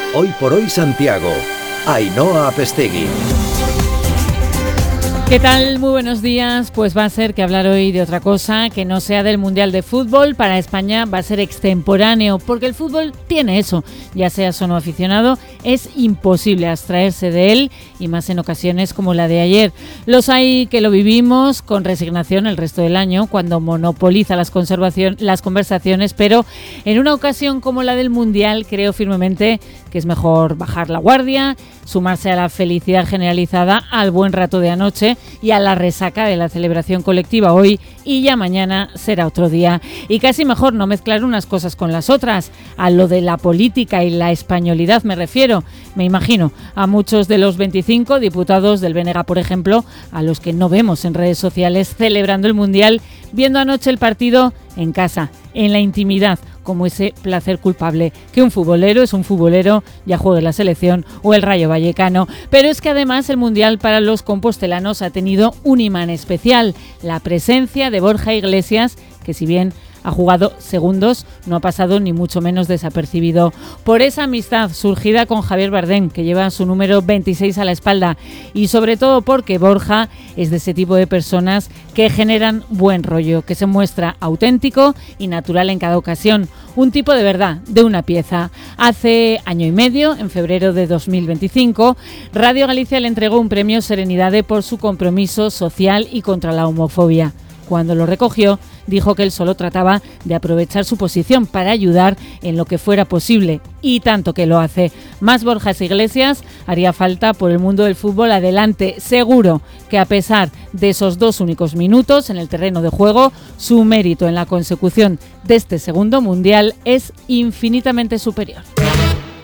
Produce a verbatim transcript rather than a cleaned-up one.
Hoy por hoy Santiago. Ainhoa Apestegui. ¿Qué tal? Muy buenos días. Pues va a ser que hablar hoy de otra cosa que no sea del Mundial de Fútbol. Para España va a ser extemporáneo, porque el fútbol tiene eso. Ya seas o no aficionado, es imposible abstraerse de él, y más en ocasiones como la de ayer. Los hay que lo vivimos con resignación el resto del año, cuando monopoliza las, conservación, las conversaciones, pero en una ocasión como la del Mundial creo firmemente que es mejor bajar la guardia, sumarse a la felicidad generalizada, al buen rato de anoche y a la resaca de la celebración colectiva hoy, y ya mañana será otro día. Y casi mejor no mezclar unas cosas con las otras. A lo de la política y la españolidad me refiero. Me imagino a muchos de los veinticinco diputados del B N G, por ejemplo, a los que no vemos en redes sociales celebrando el Mundial, viendo anoche el partido en casa, en la intimidad, como ese placer culpable, que un futbolero es un futbolero, ya juegue la selección o el Rayo Vallecano. Pero es que además el Mundial para los compostelanos ha tenido un imán especial, la presencia de Borja Iglesias, que si bien ha jugado segundos, no ha pasado ni mucho menos desapercibido por esa amistad surgida con Javier Bardem, que lleva su número veintiséis a la espalda, y sobre todo porque Borja es de ese tipo de personas que generan buen rollo, que se muestra auténtico y natural en cada ocasión, un tipo de verdad, de una pieza. Hace año y medio, en febrero de dos mil veinticinco, Radio Galicia le entregó un premio Serenidade por su compromiso social y contra la homofobia. Cuando lo recogió, dijo que él solo trataba de aprovechar su posición para ayudar en lo que fuera posible, y tanto que lo hace. Más Borja Iglesias haría falta por el mundo del fútbol adelante. Seguro que a pesar de esos dos únicos minutos en el terreno de juego, su mérito en la consecución de este segundo mundial es infinitamente superior.